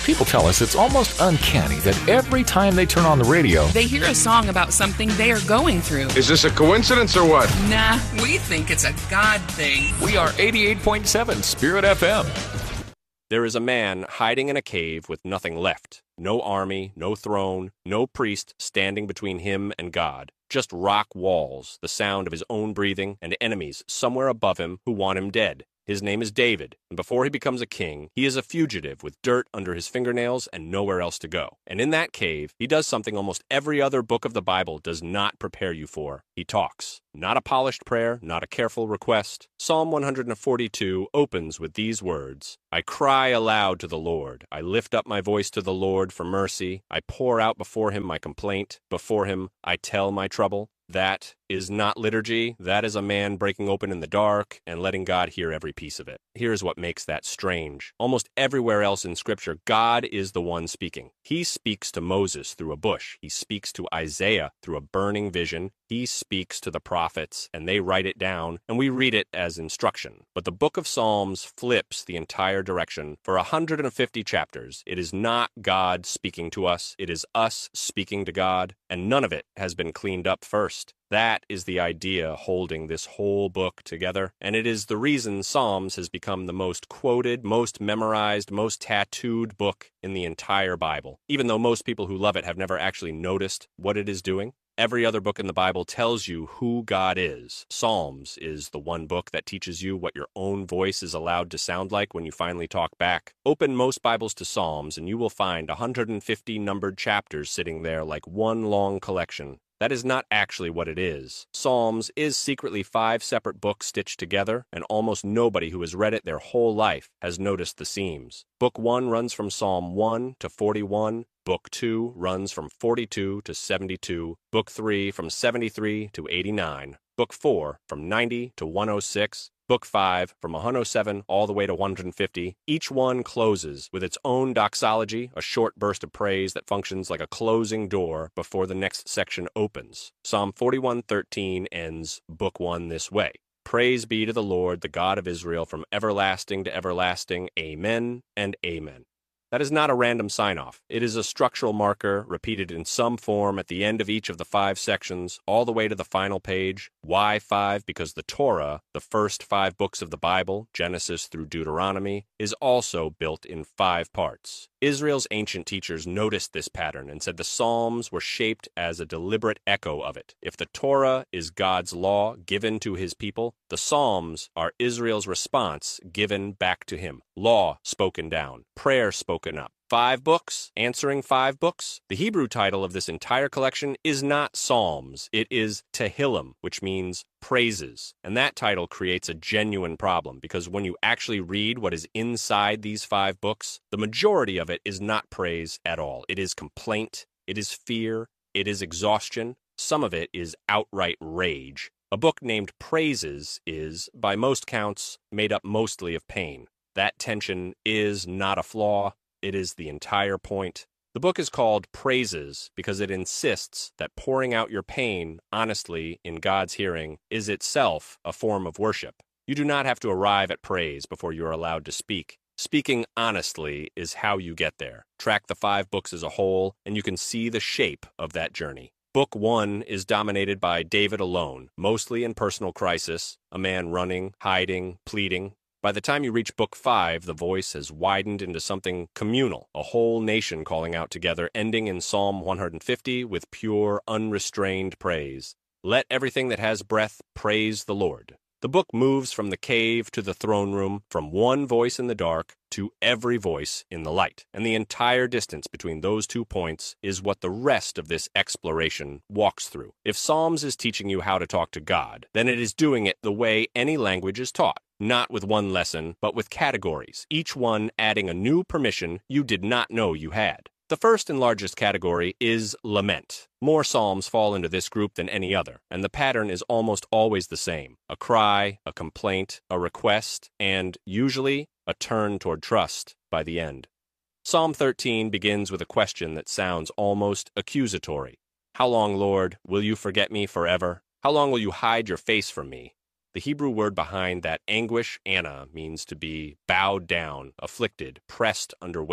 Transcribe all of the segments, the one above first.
People tell us it's almost uncanny that every time they turn on the radio, they hear a song about something they are going through. Is this a coincidence or what? Nah, we think it's a God thing. We are 88.7 Spirit FM. There is a man hiding in a cave with nothing left. No army, no throne, no priest standing between him and God. Just rock walls, the sound of his own breathing, and enemies somewhere above him who want him dead. His name is David, and before he becomes a king, he is a fugitive with dirt under his fingernails and nowhere else to go. And in that cave, he does something almost every other book of the Bible does not prepare you for. He talks. Not a polished prayer, not a careful request. Psalm 142 opens with these words, I cry aloud to the Lord. I lift up my voice to the Lord for mercy. I pour out before him my complaint. Before him I tell my trouble. That is not liturgy. That is a man breaking open in the dark and letting God hear every piece of it. Here's what makes that strange. Almost everywhere else in Scripture, God is the one speaking. He speaks to Moses through a bush. He speaks to Isaiah through a burning vision. He speaks to the prophets, and they write it down, and we read it as instruction. But the book of Psalms flips the entire direction. For 150 chapters, it is not God speaking to us. It is us speaking to God, and none of it has been cleaned up first. That is the idea holding this whole book together, and it is the reason Psalms has become the most quoted, most memorized, most tattooed book in the entire Bible, even though most people who love it have never actually noticed what it is doing. Every other book in the Bible tells you who God is. Psalms is the one book that teaches you what your own voice is allowed to sound like when you finally talk back. Open most Bibles to Psalms, and you will find 150 numbered chapters sitting there like one long collection. That is not actually what it is. Psalms is secretly 5 separate books stitched together, and almost nobody who has read it their whole life has noticed the seams. Book 1 runs from Psalm 1 to 41. Book 2 runs from 42 to 72. Book 3 from 73 to 89. Book 4 from 90 to 106. Book 5 from 107 all the way to 150. Each one closes with its own doxology, a short burst of praise that functions like a closing door before the next section opens. Psalm 41:13 ends Book 1 this way. Praise be to the Lord, the God of Israel, from everlasting to everlasting. Amen and amen. That is not a random sign-off. It is a structural marker repeated in some form at the end of each of the 5 sections, all the way to the final page. Why 5? Because the Torah, the first 5 books of the Bible, Genesis through Deuteronomy, is also built in 5 parts. Israel's ancient teachers noticed this pattern and said the Psalms were shaped as a deliberate echo of it. If the Torah is God's law given to his people, the Psalms are Israel's response given back to him. Law spoken down, prayer spoken up. 5 books, answering 5 books. The Hebrew title of this entire collection is not Psalms. It is Tehillim, which means praises. And that title creates a genuine problem because when you actually read what is inside these 5 books, the majority of it is not praise at all. It is complaint, it is fear, it is exhaustion. Some of it is outright rage. A book named Praises is, by most counts, made up mostly of pain. That tension is not a flaw. It is the entire point. The book is called Praises because it insists that pouring out your pain honestly in God's hearing is itself a form of worship. You do not have to arrive at praise before you are allowed to speak. Speaking honestly is how you get there. Track the 5 books as a whole, and you can see the shape of that journey. Book 1 is dominated by David alone, mostly in personal crisis, a man running, hiding, pleading. By the time you reach Book 5, the voice has widened into something communal, a whole nation calling out together, ending in Psalm 150 with pure, unrestrained praise. Let everything that has breath praise the Lord. The book moves from the cave to the throne room, from one voice in the dark to every voice in the light. And the entire distance between those 2 points is what the rest of this exploration walks through. If Psalms is teaching you how to talk to God, then it is doing it the way any language is taught. Not with one lesson, but with categories, each one adding a new permission you did not know you had. The first and largest category is lament. More psalms fall into this group than any other, and the pattern is almost always the same. A cry, a complaint, a request, and, usually, a turn toward trust by the end. Psalm 13 begins with a question that sounds almost accusatory. How long, Lord, will you forget me forever? How long will you hide your face from me? The Hebrew word behind that anguish, Anna, means to be bowed down, afflicted, pressed under weight.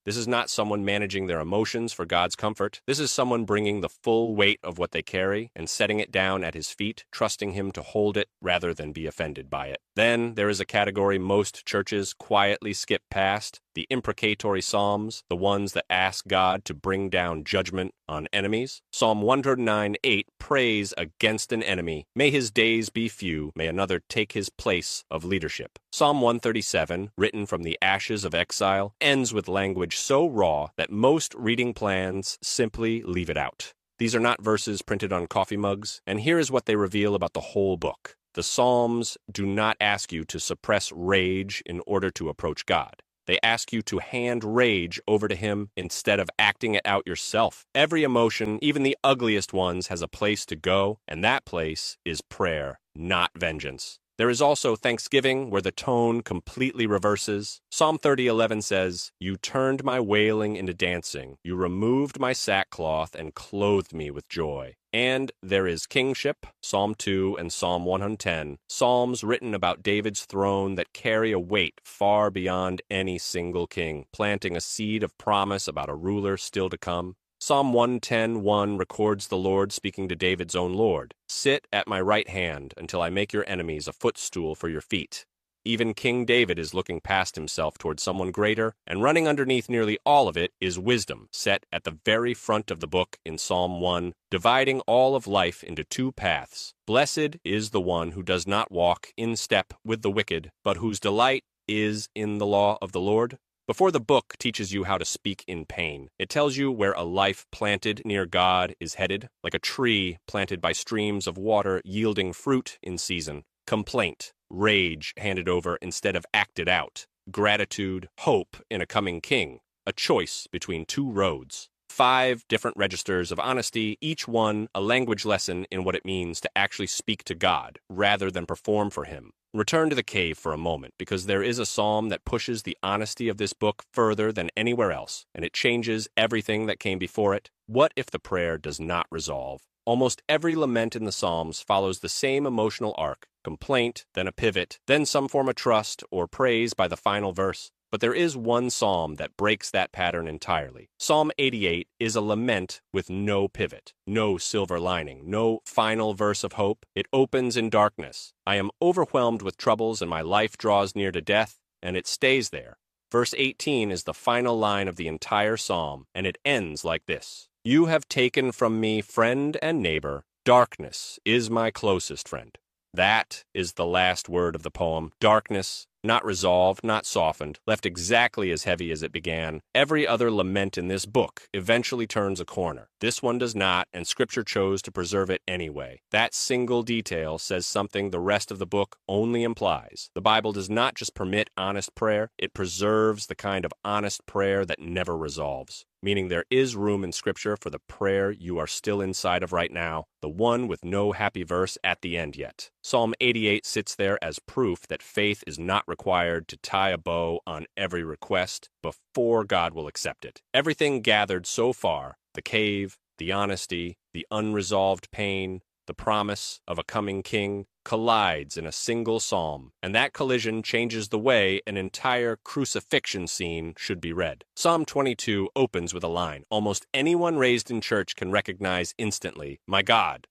This is not someone managing their emotions for God's comfort. This is someone bringing the full weight of what they carry and setting it down at his feet, trusting him to hold it rather than be offended by it. Then there is a category most churches quietly skip past, the imprecatory psalms, the ones that ask God to bring down judgment on enemies. Psalm 109:8 prays against an enemy. May his days be few, may another take his place of leadership. Psalm 137, written from the ashes of exile, ends with language so raw that most reading plans simply leave it out. These are not verses printed on coffee mugs, and here is what they reveal about the whole book. The Psalms do not ask you to suppress rage in order to approach God. They ask you to hand rage over to him instead of acting it out yourself. Every emotion, even the ugliest ones, has a place to go, and that place is prayer, not vengeance. There is also thanksgiving, where the tone completely reverses. Psalm 30:11 says, "You turned my wailing into dancing. You removed my sackcloth and clothed me with joy." And there is kingship, Psalm 2 and Psalm 110, psalms written about David's throne that carry a weight far beyond any single king, planting a seed of promise about a ruler still to come. Psalm 110:1 records the Lord speaking to David's own Lord, "Sit at my right hand until I make your enemies a footstool for your feet." Even King David is looking past himself toward someone greater, and running underneath nearly all of it is wisdom, set at the very front of the book in Psalm 1, dividing all of life into two paths. Blessed is the one who does not walk in step with the wicked, but whose delight is in the law of the Lord. Before the book teaches you how to speak in pain, it tells you where a life planted near God is headed, like a tree planted by streams of water yielding fruit in season. Complaint, rage handed over instead of acted out, gratitude, hope in a coming king, a choice between two roads. 5 different registers of honesty, each one a language lesson in what it means to actually speak to God rather than perform for him. Return to the cave for a moment, because there is a psalm that pushes the honesty of this book further than anywhere else, and it changes everything that came before it. What if the prayer does not resolve? Almost every lament in the Psalms follows the same emotional arc: complaint, then a pivot, then some form of trust or praise by the final verse. But there is one psalm that breaks that pattern entirely. Psalm 88 is a lament with no pivot, no silver lining, no final verse of hope. It opens in darkness. I am overwhelmed with troubles and my life draws near to death, and it stays there. Verse 18 is the final line of the entire psalm, and it ends like this: "You have taken from me friend and neighbor. Darkness is my closest friend." That is the last word of the poem. Darkness, not resolved, not softened, left exactly as heavy as it began. Every other lament in this book eventually turns a corner. This one does not, and Scripture chose to preserve it anyway. That single detail says something the rest of the book only implies. The Bible does not just permit honest prayer, it preserves the kind of honest prayer that never resolves. Meaning there is room in Scripture for the prayer you are still inside of right now, the one with no happy verse at the end yet. Psalm 88 sits there as proof that faith is not required to tie a bow on every request before God will accept it. Everything gathered so far, the cave, the honesty, the unresolved pain, the promise of a coming king, collides in a single psalm, and that collision changes the way an entire crucifixion scene should be read. Psalm 22 opens with a line almost anyone raised in church can recognize instantly: my God,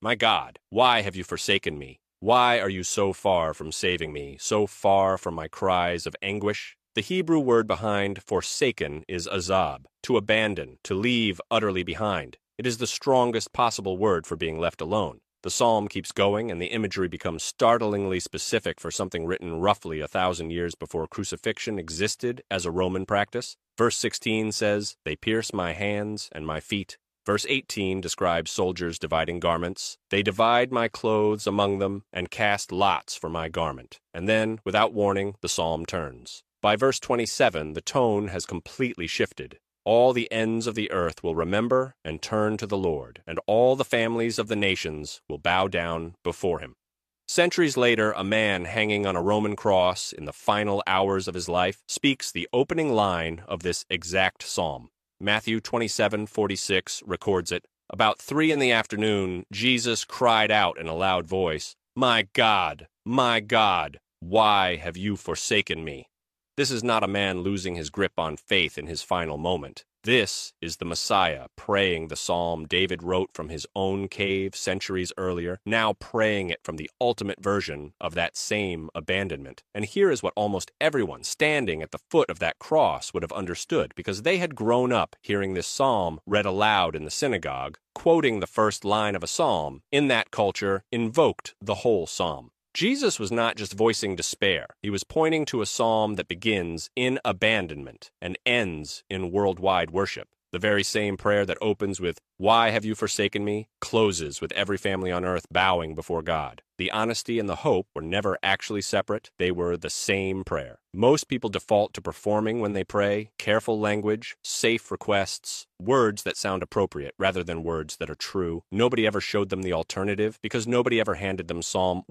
why have you forsaken me? Why are you so far from saving me, so far from my cries of anguish? The Hebrew word behind forsaken is azab, to abandon, to leave utterly behind. It is the strongest possible word for being left alone. The psalm keeps going, and the imagery becomes startlingly specific for something written roughly 1,000 years before crucifixion existed as a Roman practice. Verse 16 says, "They pierce my hands and my feet." Verse 18 describes soldiers dividing garments. "They divide my clothes among them and cast lots for my garment." And then, without warning, the psalm turns. By verse 27, the tone has completely shifted. All the ends of the earth will remember and turn to the Lord, and all the families of the nations will bow down before him. Centuries later, a man hanging on a Roman cross in the final hours of his life speaks the opening line of this exact psalm. Matthew 27:46 records it. About 3 in the afternoon, Jesus cried out in a loud voice, my God, why have you forsaken me?" This is not a man losing his grip on faith in his final moment. This is the Messiah praying the psalm David wrote from his own cave centuries earlier, now praying it from the ultimate version of that same abandonment. And here is what almost everyone standing at the foot of that cross would have understood, because they had grown up hearing this psalm read aloud in the synagogue. Quoting the first line of a psalm, in that culture, invoked the whole psalm. Jesus was not just voicing despair. He was pointing to a psalm that begins in abandonment and ends in worldwide worship. The very same prayer that opens with, "Why have you forsaken me?" closes with every family on earth bowing before God. The honesty and the hope were never actually separate. They were the same prayer. Most people default to performing when they pray, careful language, safe requests, words that sound appropriate rather than words that are true. Nobody ever showed them the alternative because nobody ever handed them Psalm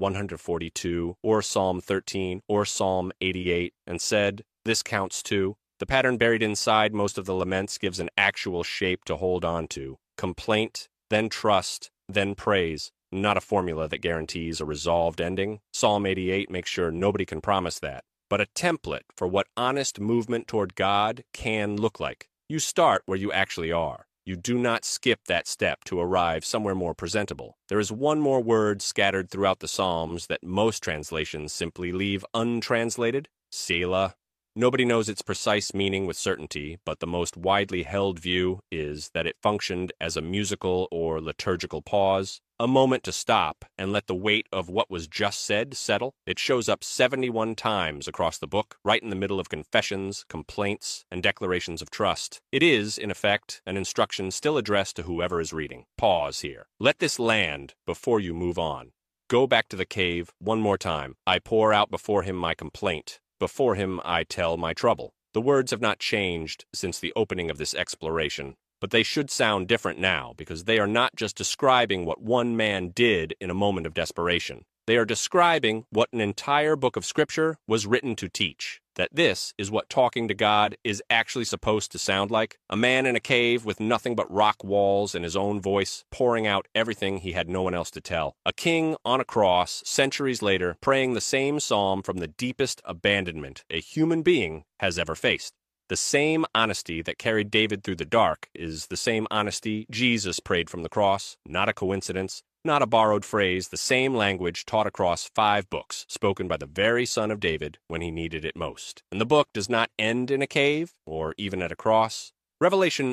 142 or Psalm 13 or Psalm 88 and said, "This counts too." The pattern buried inside most of the laments gives an actual shape to hold on to. Complaint, then trust, then praise. Not a formula that guarantees a resolved ending. Psalm 88 makes sure nobody can promise that, but a template for what honest movement toward God can look like. You start where you actually are. You do not skip that step to arrive somewhere more presentable. There is one more word scattered throughout the Psalms that most translations simply leave untranslated: Selah. Nobody knows its precise meaning with certainty, but the most widely held view is that it functioned as a musical or liturgical pause, a moment to stop and let the weight of what was just said settle. It shows up 71 times across the book, right in the middle of confessions, complaints, and declarations of trust. It is, in effect, an instruction still addressed to whoever is reading. Pause here. Let this land before you move on. Go back to the cave one more time. I pour out before him my complaint. Before him I tell my trouble. The words have not changed since the opening of this exploration, but they should sound different now because they are not just describing what one man did in a moment of desperation. They are describing what an entire book of Scripture was written to teach. That this is what talking to God is actually supposed to sound like. A man in a cave with nothing but rock walls and his own voice, pouring out everything he had no one else to tell. A king on a cross, centuries later, praying the same psalm from the deepest abandonment a human being has ever faced. The same honesty that carried David through the dark is the same honesty Jesus prayed from the cross. Not a coincidence. Not a borrowed phrase, the same language taught across 5 books, spoken by the very son of David when he needed it most. And the book does not end in a cave, or even at a cross. Revelation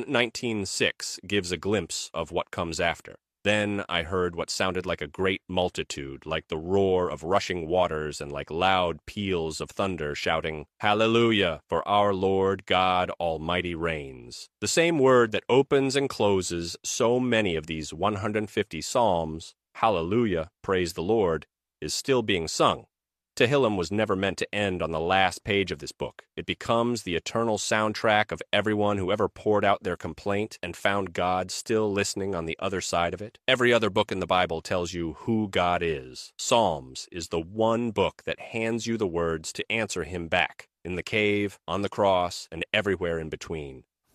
19:6 gives a glimpse of what comes after. Then I heard what sounded like a great multitude, like the roar of rushing waters and like loud peals of thunder, shouting, "Hallelujah, for our Lord God Almighty reigns." The same word that opens and closes so many of these 150 psalms, "Hallelujah, praise the Lord," is still being sung. Tehillim was never meant to end on the last page of this book. It becomes the eternal soundtrack of everyone who ever poured out their complaint and found God still listening on the other side of it. Every other book in the Bible tells you who God is. Psalms is the one book that hands you the words to answer him back. In the cave, on the cross, and everywhere in between.